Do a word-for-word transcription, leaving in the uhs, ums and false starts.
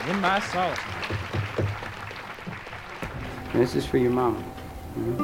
In my sauce. This is for your mama. Mhm.